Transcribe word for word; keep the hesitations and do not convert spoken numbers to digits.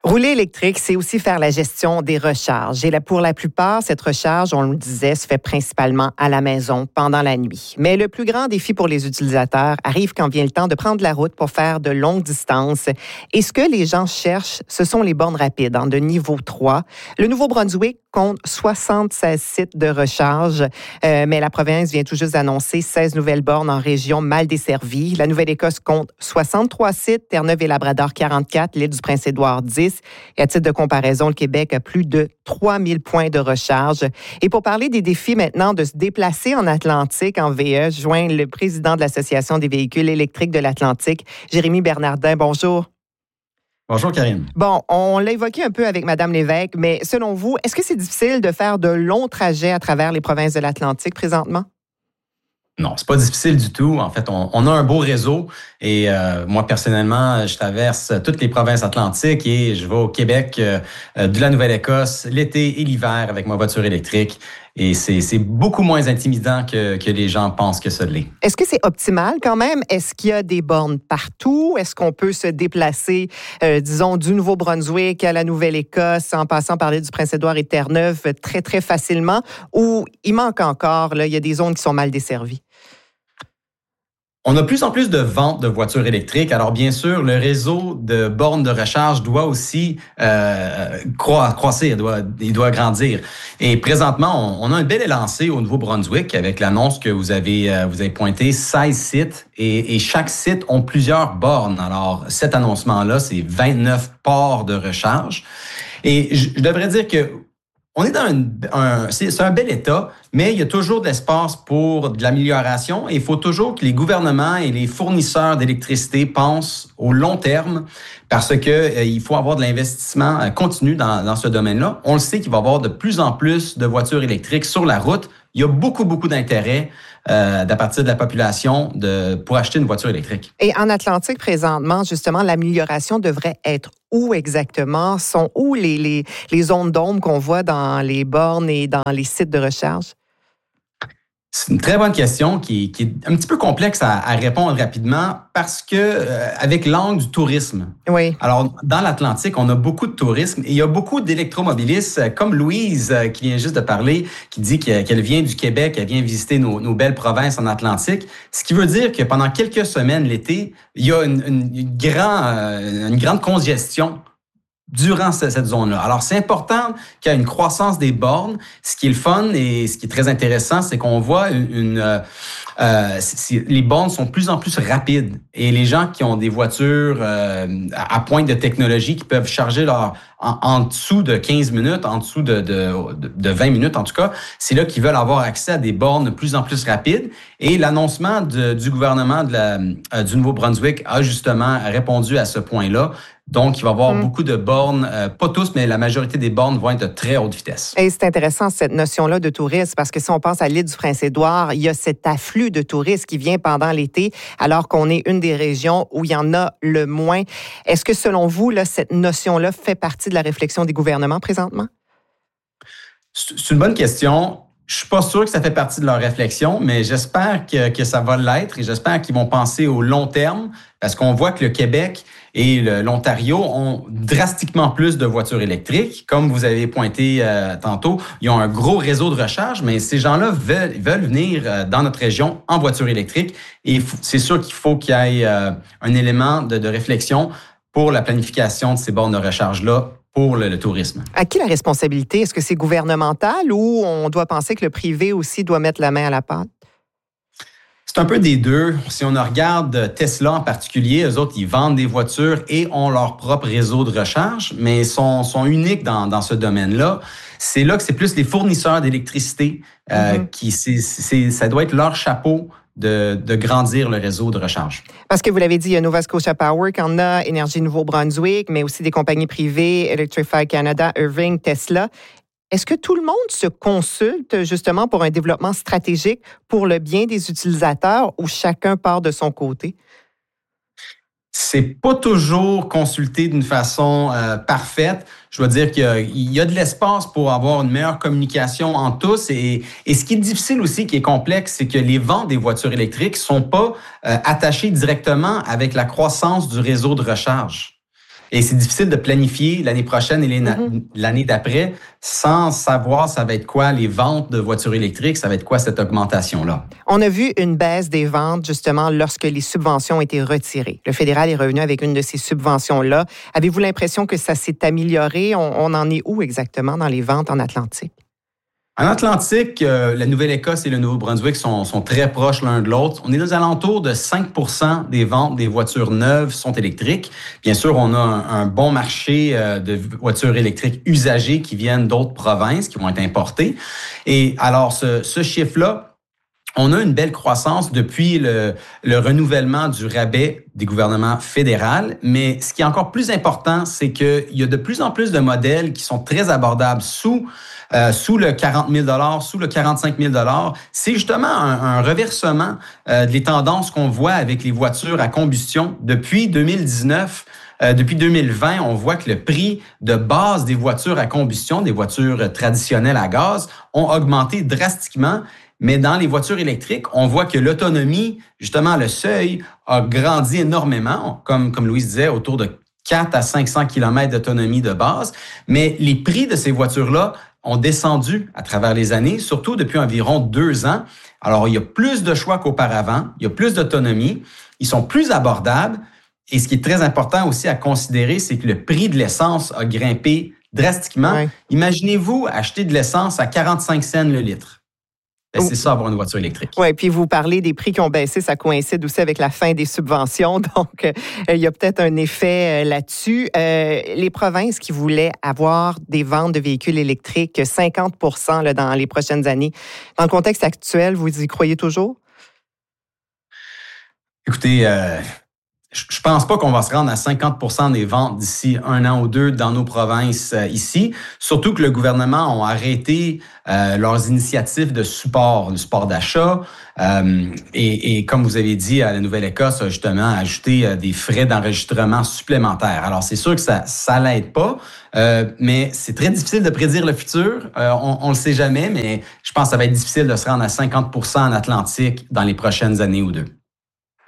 Rouler électrique, c'est aussi faire la gestion des recharges. Et là, pour la plupart, cette recharge, on le disait, se fait principalement à la maison pendant la nuit. Mais le plus grand défi pour les utilisateurs arrive quand vient le temps de prendre la route pour faire de longues distances. Et ce que les gens cherchent, ce sont les bornes rapides, hein, de niveau trois. Le Nouveau-Brunswick compte soixante-seize sites de recharge, euh, mais la province vient tout juste d'annoncer seize nouvelles bornes en région mal desservies. La Nouvelle-Écosse compte soixante-trois sites, Terre-Neuve et Labrador quarante-quatre, l'île du Prince-Édouard dix. Et à titre de comparaison, le Québec a plus de trois mille points de recharge. Et pour parler des défis maintenant de se déplacer en Atlantique, en V E, je joins le président de l'Association des véhicules électriques de l'Atlantique, Jérémy Bernardin. Bonjour. Bonjour, Karine. Bon, on l'a évoqué un peu avec Mme Lévesque, mais selon vous, est-ce que c'est difficile de faire de longs trajets à travers les provinces de l'Atlantique présentement? Non, c'est pas difficile du tout. En fait, on, on a un beau réseau et euh, moi, personnellement, je traverse toutes les provinces atlantiques et je vais au Québec, euh, de la Nouvelle-Écosse, l'été et l'hiver avec ma voiture électrique. Et c'est, c'est beaucoup moins intimidant que, que les gens pensent que ça l'est. Est-ce que c'est optimal quand même? Est-ce qu'il y a des bornes partout? Est-ce qu'on peut se déplacer, euh, disons, du Nouveau-Brunswick à la Nouvelle-Écosse en passant par l'île du Prince-Édouard et Terre-Neuve très, très facilement? Ou il manque encore, là, il y a des zones qui sont mal desservies? On a de plus en plus de ventes de voitures électriques. Alors, bien sûr, le réseau de bornes de recharge doit aussi euh, croître, il doit, il doit grandir. Et présentement, on, on a un bel élancé au Nouveau-Brunswick avec l'annonce que vous avez, euh, vous avez pointé, seize sites et, et chaque site ont plusieurs bornes. Alors, cet annoncement-là, c'est vingt-neuf ports de recharge. Et je, je devrais dire que on est dans un, un c'est, c'est un bel état, mais il y a toujours de l'espace pour de l'amélioration et il faut toujours que les gouvernements et les fournisseurs d'électricité pensent au long terme parce que euh, il faut avoir de l'investissement euh, continu dans, dans ce domaine-là. On le sait qu'il va y avoir de plus en plus de voitures électriques sur la route. Il y a beaucoup, beaucoup d'intérêt euh, à partir de la population de, pour acheter une voiture électrique. Et en Atlantique, présentement, justement, l'amélioration devrait être où exactement? Sont où les, les, les zones d'ombre qu'on voit dans les bornes et dans les sites de recharge? C'est une très bonne question qui, qui est un petit peu complexe à, à répondre rapidement parce que euh, avec l'angle du tourisme. Oui. Alors, dans l'Atlantique, on a beaucoup de tourisme et il y a beaucoup d'électromobilistes comme Louise euh, qui vient juste de parler, qui dit qu'elle vient du Québec, elle vient visiter nos, nos belles provinces en Atlantique. Ce qui veut dire que pendant quelques semaines l'été, il y a une, une, une, grand, euh, une grande congestion durant cette zone-là. Alors, c'est important qu'il y ait une croissance des bornes. Ce qui est le fun et ce qui est très intéressant, c'est qu'on voit une... une euh, euh, les bornes sont de plus en plus rapides. Et les gens qui ont des voitures euh, à pointe de technologie, qui peuvent charger leur en, en dessous de quinze minutes, en dessous de, de, de vingt minutes en tout cas, c'est là qu'ils veulent avoir accès à des bornes de plus en plus rapides. Et l'annoncement de, du gouvernement de la, euh, du Nouveau-Brunswick a justement répondu à ce point-là. Donc, il va y avoir mmh. beaucoup de bornes, euh, pas tous, mais la majorité des bornes vont être de très haute vitesse. Et c'est intéressant, cette notion-là de tourisme, parce que si on pense à l'île du Prince-Édouard, il y a cet afflux de touristes qui vient pendant l'été, alors qu'on est une des régions où il y en a le moins. Est-ce que, selon vous, là, cette notion-là fait partie de la réflexion des gouvernements présentement? C'est une bonne question. Je suis pas sûr que ça fait partie de leur réflexion, mais j'espère que, que ça va l'être et j'espère qu'ils vont penser au long terme parce qu'on voit que le Québec et le, l'Ontario ont drastiquement plus de voitures électriques. Comme vous avez pointé euh, tantôt, ils ont un gros réseau de recharge, mais ces gens-là veulent, veulent venir euh, dans notre région en voiture électrique et f- c'est sûr qu'il faut qu'il y ait euh, un élément de, de réflexion pour la planification de ces bornes de recharge-là pour le, le tourisme. À qui la responsabilité? Est-ce que c'est gouvernemental ou on doit penser que le privé aussi doit mettre la main à la pâte? C'est un peu des deux. Si on regarde Tesla en particulier, eux autres, ils vendent des voitures et ont leur propre réseau de recharge, mais sont, sont uniques dans, dans ce domaine-là. C'est là que c'est plus les fournisseurs d'électricité euh, mm-hmm. qui, c'est, c'est, ça doit être leur chapeau De, de grandir le réseau de recharge. Parce que vous l'avez dit, il y a Nova Scotia Power qui en a, Énergie Nouveau-Brunswick, mais aussi des compagnies privées, Electrify Canada, Irving, Tesla. Est-ce que tout le monde se consulte justement pour un développement stratégique pour le bien des utilisateurs ou chacun part de son côté? C'est pas toujours consulté d'une façon euh, parfaite. Je dois dire qu'il y a, il y a de l'espace pour avoir une meilleure communication entre tous. Et, et ce qui est difficile aussi, qui est complexe, c'est que les ventes des voitures électriques sont pas euh, attachées directement avec la croissance du réseau de recharge. Et c'est difficile de planifier l'année prochaine et mm-hmm. l'année d'après sans savoir ça va être quoi les ventes de voitures électriques, ça va être quoi cette augmentation-là. On a vu une baisse des ventes justement lorsque les subventions ont été retirées. Le fédéral est revenu avec une de ces subventions-là. Avez-vous l'impression que ça s'est amélioré? On, on en est où exactement dans les ventes en Atlantique? En Atlantique, euh, la Nouvelle-Écosse et le Nouveau-Brunswick sont, sont très proches l'un de l'autre. On est aux alentours de cinq pour cent des ventes des voitures neuves sont électriques. Bien sûr, on a un, un bon marché euh, de voitures électriques usagées qui viennent d'autres provinces, qui vont être importées. Et alors, ce, ce chiffre-là, on a une belle croissance depuis le, le renouvellement du rabais des gouvernements fédéraux, mais ce qui est encore plus important, c'est qu'il y a de plus en plus de modèles qui sont très abordables sous euh, sous le quarante mille dollars, sous le quarante-cinq mille dollars. C'est justement un, un reversement euh, des tendances qu'on voit avec les voitures à combustion depuis deux mille dix-neuf. Euh, depuis deux mille vingt, on voit que le prix de base des voitures à combustion, des voitures traditionnelles à gaz, ont augmenté drastiquement. Mais dans les voitures électriques, on voit que l'autonomie, justement, le seuil a grandi énormément, comme, comme Louise disait, autour de quatre à cinq cents kilomètres d'autonomie de base. Mais les prix de ces voitures-là ont descendu à travers les années, surtout depuis environ deux ans. Alors, il y a plus de choix qu'auparavant, il y a plus d'autonomie, ils sont plus abordables. Et ce qui est très important aussi à considérer, c'est que le prix de l'essence a grimpé drastiquement. Ouais. Imaginez-vous acheter de l'essence à quarante-cinq cents le litre. Ben, c'est ça, avoir une voiture électrique. Oui, puis vous parlez des prix qui ont baissé, ça coïncide aussi avec la fin des subventions, donc euh, il y a peut-être un effet euh, là-dessus. Euh, les provinces qui voulaient avoir des ventes de véhicules électriques, cinquante pour cent là, dans les prochaines années, dans le contexte actuel, vous y croyez toujours? Écoutez, euh, je pense pas qu'on va se rendre à cinquante pour cent des ventes d'ici un an ou deux dans nos provinces euh, ici. Surtout que le gouvernement a arrêté euh, leurs initiatives de support, le support d'achat. Euh, et, et comme vous avez dit, à la Nouvelle-Écosse a justement ajouté euh, des frais d'enregistrement supplémentaires. Alors, c'est sûr que ça ça l'aide pas, euh, mais c'est très difficile de prédire le futur. Euh, on, on le sait jamais, mais je pense que ça va être difficile de se rendre à cinquante pour cent en Atlantique dans les prochaines années ou deux.